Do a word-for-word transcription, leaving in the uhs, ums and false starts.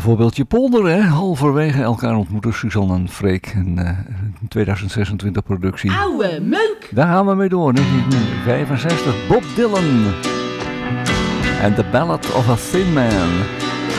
Voorbeeldje Polder, hè? Halverwege elkaar ontmoeten Suzanne en Freek. Een uh, tweeduizend zesentwintig productie. Oude meuk! Daar gaan we mee door. negentien vijfenzestig, Bob Dylan. And the Ballad of a Thin Man.